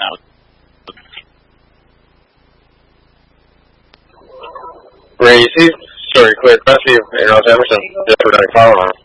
Gracie, sorry, clear, Cressy, and Ross Emerson, just for doing follow on.